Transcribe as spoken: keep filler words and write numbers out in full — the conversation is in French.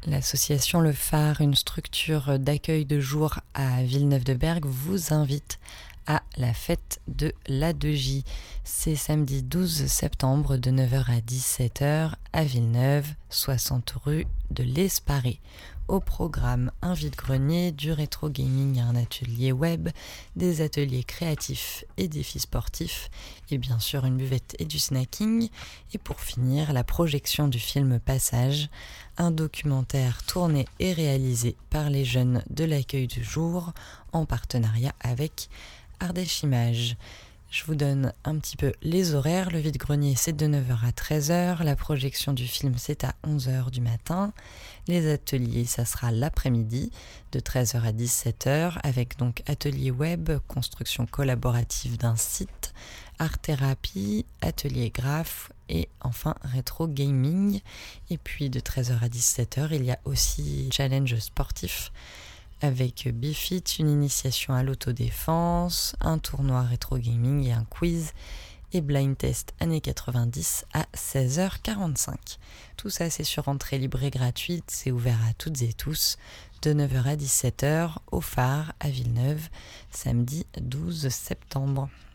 L'association Le Phare, une structure d'accueil de jour à Villeneuve-de-Berg, vous invite à la fête de l'A deux J. C'est samedi douze septembre de neuf heures à dix-sept heures à Villeneuve, soixante rue de l'Esparé. Au programme, un vide-grenier, du rétro gaming à un atelier web, des ateliers créatifs et défis sportifs, et bien sûr une buvette et du snacking. Et pour finir, la projection du film Passage, un documentaire tourné et réalisé par les jeunes de l'accueil du jour en partenariat avec Ardèche Images. Je vous donne un petit peu les horaires. Le vide-grenier, c'est de neuf heures à treize heures. La projection du film, c'est à onze heures du matin. Les ateliers, ça sera l'après-midi, de treize heures à dix-sept heures, avec donc atelier web, construction collaborative d'un site, art-thérapie, atelier graphe et enfin rétro gaming. Et puis de treize heures à dix-sept heures, il y a aussi challenge sportif avec Bifit, une initiation à l'autodéfense, un tournoi rétro gaming et un quiz, et blind test années quatre-vingt-dix à seize heures quarante-cinq. Tout ça, c'est sur entrée libre et gratuite, c'est ouvert à toutes et tous, de neuf heures à dix-sept heures au Phare à Villeneuve, samedi douze septembre.